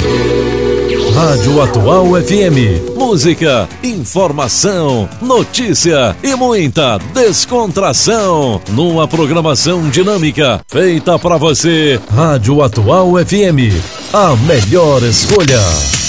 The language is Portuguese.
Rádio Atual FM. Música, informação, notícia e muita descontração. Numa programação dinâmica feita para você. Rádio Atual FM. A melhor escolha.